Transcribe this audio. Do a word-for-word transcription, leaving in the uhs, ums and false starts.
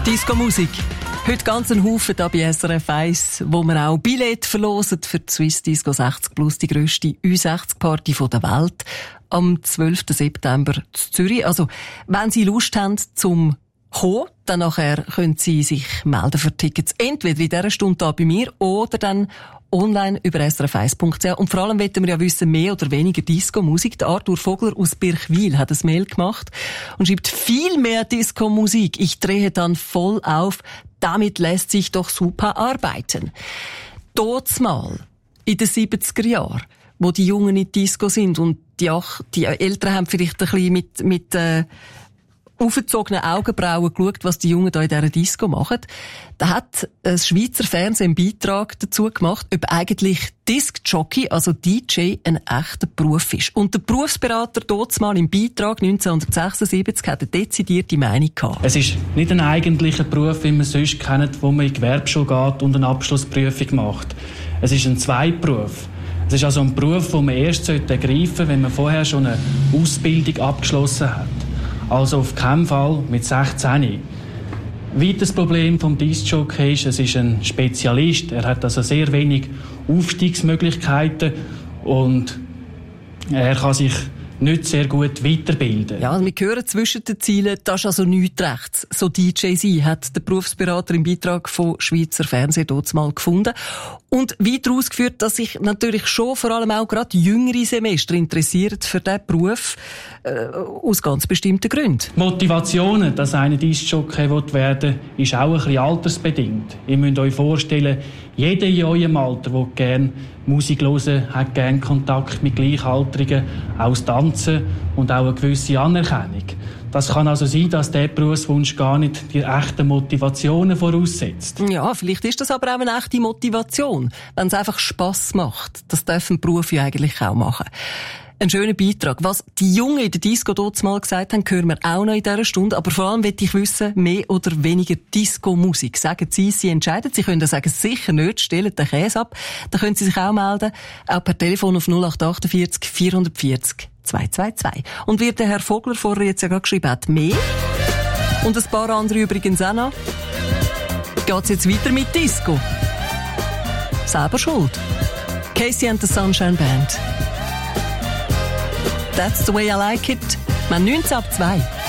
Disco-Musik. Heute ganz ein Haufen da bei S R F eins, wo wir auch Billett verlosen für die Swiss Disco sechzig plus, die grösste Ü sechzig Party der Welt, am zwölften September in Zürich. Also, wenn Sie Lust haben zum kommen, dann nachher können Sie sich melden für Tickets. Entweder in dieser Stunde da bei mir oder dann online über s r f eins punkt c h. Und vor allem wollen wir ja wissen, mehr oder weniger Disco-Musik. Der Arthur Vogler aus Birchwil hat ein Mail gemacht und schreibt, viel mehr Disco-Musik. Ich drehe dann voll auf. Damit lässt sich doch super arbeiten. Dotsmal, in den siebziger Jahren, wo die Jungen in Disco sind und die, ach, die Eltern haben vielleicht ein bisschen mit, mit, äh, aufgezogenen Augenbrauen geschaut, was die Jungen da in dieser Disco machen. Da hat das Schweizer Fernsehen einen Beitrag dazu gemacht, ob eigentlich Disc-Jockey, also D J, ein echter Beruf ist. Und der Berufsberater dort mal im Beitrag neunzehnhundertsechsundsiebzig hat eine dezidierte Meinung gehabt. Es ist nicht ein eigentlicher Beruf, wie man sonst kennt, wo man in die Gewerbeschule geht und eine Abschlussprüfung macht. Es ist ein Zweitberuf. Es ist also ein Beruf, den man erst ergreifen sollte, wenn man vorher schon eine Ausbildung abgeschlossen hat. Also auf keinen Fall mit sechzehn. Weiteres Problem vom Disc-Jockey ist, es ist ein Spezialist. Er hat also sehr wenig Aufstiegsmöglichkeiten und er kann sich nicht sehr gut weiterbilden. Ja, wir hören zwischen den Zielen, das ist also nichts rechts. So D J sein, hat der Berufsberater im Beitrag von Schweizer Fernsehen dort mal gefunden. Und weiter ausgeführt, dass sich natürlich schon vor allem auch gerade jüngere Semester interessieren für diesen Beruf, äh, aus ganz bestimmten Gründen. Motivationen, dass einer Disc-Jockey werden will, ist auch ein bisschen altersbedingt. Ihr müsst euch vorstellen, jeder in eurem Alter, der gerne Musik hören, hat gerne Kontakt mit Gleichaltrigen, auch das Tanzen und auch eine gewisse Anerkennung. Das kann also sein, dass dieser Berufswunsch gar nicht die echten Motivationen voraussetzt. Ja, vielleicht ist das aber auch eine echte Motivation, wenn es einfach Spass macht. Das dürfen Berufe ja eigentlich auch machen. Ein schöner Beitrag. Was die Jungen in der Disco dort mal gesagt haben, hören wir auch noch in dieser Stunde. Aber vor allem möchte ich wissen, mehr oder weniger Disco-Musik. Sagen Sie, Sie entscheiden. Sie können sagen, sicher nicht. Stellen den Käse ab. Da können Sie sich auch melden. Auch per Telefon auf null acht achtundvierzig vierhundertvierzig zweihundertzweiundzwanzig. Und wie der Herr Vogler vorher jetzt ja gerade geschrieben hat, mehr. Und ein paar andere übrigens auch noch. Geht's jetzt weiter mit Disco? Selber schuld. Casey and the Sunshine Band. That's the way I like it. Man neunzehn ab zwei.